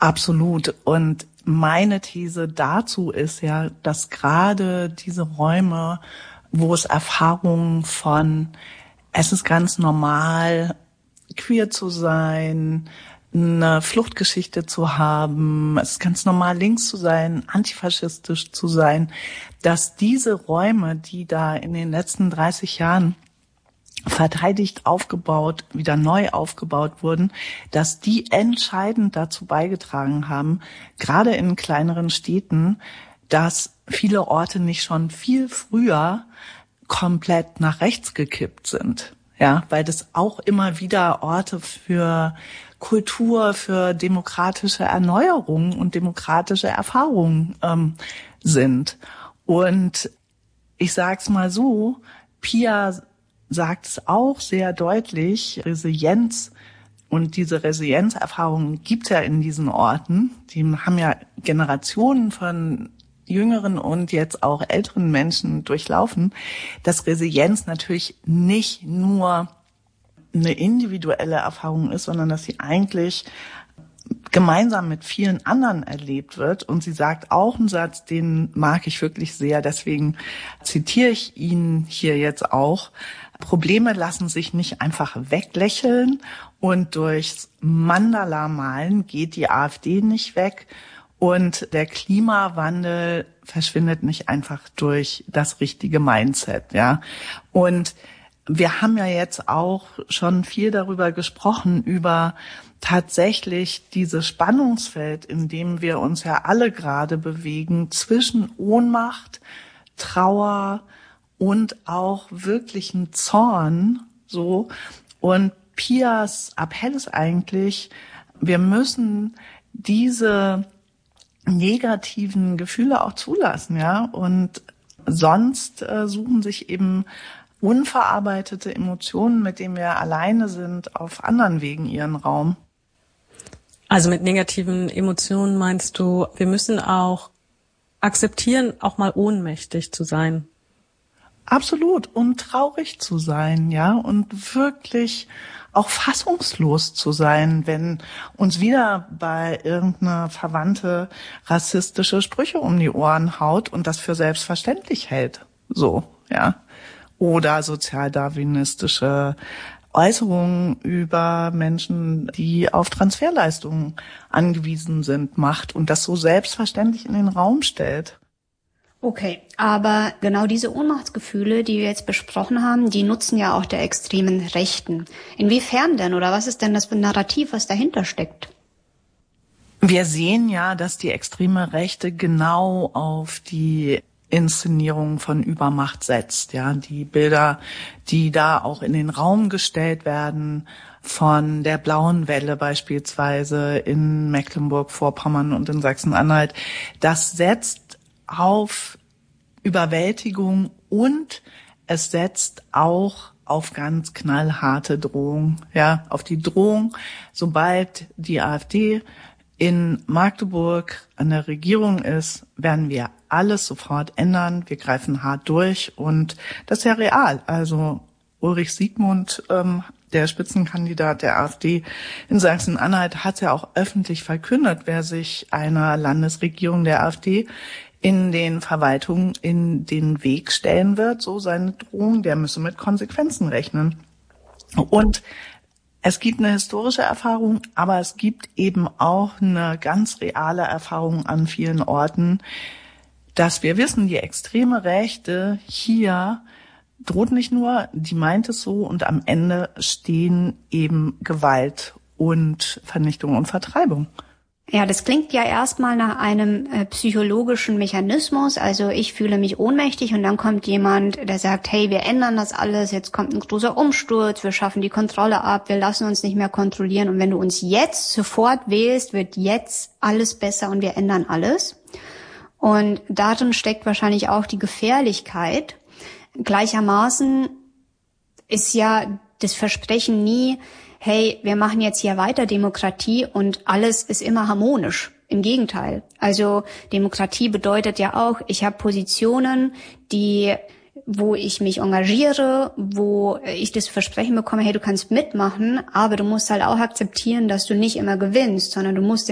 Absolut. Und meine These dazu ist ja, dass gerade diese Räume, wo es Erfahrungen von, es ist ganz normal, queer zu sein, eine Fluchtgeschichte zu haben, es ist ganz normal, links zu sein, antifaschistisch zu sein, dass diese Räume, die da in den letzten 30 Jahren verteidigt, aufgebaut, wieder neu aufgebaut wurden, dass die entscheidend dazu beigetragen haben, gerade in kleineren Städten, dass viele Orte nicht schon viel früher komplett nach rechts gekippt sind. Ja, weil das auch immer wieder Orte für Kultur, für demokratische Erneuerung und demokratische Erfahrungen sind. Und ich sag's mal so, Pia sagt es auch sehr deutlich, Resilienz und diese Resilienzerfahrungen gibt's ja in diesen Orten. Die haben ja Generationen von jüngeren und jetzt auch älteren Menschen durchlaufen, dass Resilienz natürlich nicht nur eine individuelle Erfahrung ist, sondern dass sie eigentlich gemeinsam mit vielen anderen erlebt wird. Und sie sagt auch einen Satz, den mag ich wirklich sehr, deswegen zitiere ich ihn hier jetzt auch: Probleme lassen sich nicht einfach weglächeln und durchs Mandala malen geht die AfD nicht weg und der Klimawandel verschwindet nicht einfach durch das richtige Mindset, ja. Und wir haben ja jetzt auch schon viel darüber gesprochen, über tatsächlich dieses Spannungsfeld, in dem wir uns ja alle gerade bewegen, zwischen Ohnmacht, Trauer und auch wirklichen Zorn, so. Und Pias Appell ist eigentlich, wir müssen diese negativen Gefühle auch zulassen, ja. Und sonst suchen sich eben unverarbeitete Emotionen, mit denen wir alleine sind, auf anderen Wegen ihren Raum. Also mit negativen Emotionen meinst du, wir müssen auch akzeptieren, auch mal ohnmächtig zu sein? Absolut. Und traurig zu sein, ja. Und wirklich auch fassungslos zu sein, wenn uns wieder bei irgendeiner Verwandte rassistische Sprüche um die Ohren haut und das für selbstverständlich hält. So, ja. Oder sozialdarwinistische Äußerungen über Menschen, die auf Transferleistungen angewiesen sind, macht und das so selbstverständlich in den Raum stellt. Okay, aber genau diese Ohnmachtsgefühle, die wir jetzt besprochen haben, die nutzen ja auch der extremen Rechten. Inwiefern denn, oder was ist denn das Narrativ, was dahinter steckt? Wir sehen ja, dass die extreme Rechte genau auf die Inszenierung von Übermacht setzt, ja, die Bilder, die da auch in den Raum gestellt werden, von der blauen Welle beispielsweise in Mecklenburg-Vorpommern und in Sachsen-Anhalt, das setzt auf Überwältigung und es setzt auch auf ganz knallharte Drohung, ja, auf die Drohung, sobald die AfD in Magdeburg an der Regierung ist, werden wir alles sofort ändern. Wir greifen hart durch und das ist ja real. Also Ulrich Siegmund, der Spitzenkandidat der AfD in Sachsen-Anhalt, hat ja auch öffentlich verkündet, wer sich einer Landesregierung der AfD in den Verwaltungen in den Weg stellen wird, so seine Drohung, der müsse mit Konsequenzen rechnen. Und es gibt eine historische Erfahrung, aber es gibt eben auch eine ganz reale Erfahrung an vielen Orten, dass wir wissen, die extreme Rechte hier droht nicht nur, die meint es so, und am Ende stehen eben Gewalt und Vernichtung und Vertreibung. Ja, das klingt ja erstmal nach einem psychologischen Mechanismus. Also ich fühle mich ohnmächtig und dann kommt jemand, der sagt, hey, wir ändern das alles, jetzt kommt ein großer Umsturz, wir schaffen die Kontrolle ab, wir lassen uns nicht mehr kontrollieren und wenn du uns jetzt sofort wählst, wird jetzt alles besser und wir ändern alles. Und darin steckt wahrscheinlich auch die Gefährlichkeit. Gleichermaßen ist ja das Versprechen nie, hey, wir machen jetzt hier weiter Demokratie und alles ist immer harmonisch. Im Gegenteil. Also Demokratie bedeutet ja auch, ich habe Positionen, wo ich mich engagiere, wo ich das Versprechen bekomme, hey, du kannst mitmachen, aber du musst halt auch akzeptieren, dass du nicht immer gewinnst, sondern du musst